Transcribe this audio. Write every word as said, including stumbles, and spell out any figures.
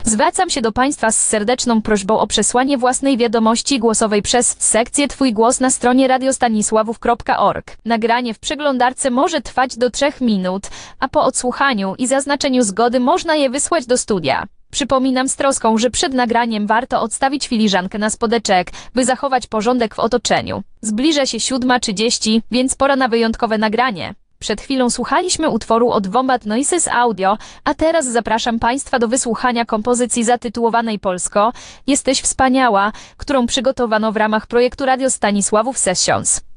Zwracam się do Państwa z serdeczną prośbą o przesłanie własnej wiadomości głosowej przez sekcję Twój głos na stronie radiostanisławów kropka org. Nagranie w przeglądarce może trwać do trzech minut, a po odsłuchaniu i zaznaczeniu zgody można je wysłać do studia. Przypominam z troską, że przed nagraniem warto odstawić filiżankę na spodeczek, by zachować porządek w otoczeniu. Zbliża się siódma trzydzieści, więc pora na wyjątkowe nagranie. Przed chwilą słuchaliśmy utworu od Wombat Noises Audio, a teraz zapraszam Państwa do wysłuchania kompozycji zatytułowanej Polsko Jesteś wspaniała, którą przygotowano w ramach projektu Radio Stanisławów Sessions.